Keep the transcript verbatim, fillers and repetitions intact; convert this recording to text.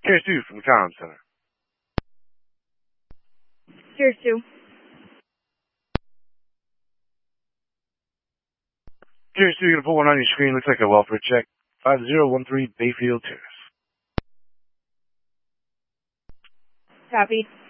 Here's Stu from the Comm Center. Here's Stu. Here's Stu. You're going to put one on your screen. Looks like a welfare check. five zero one three Bayfield Terrace. Copy.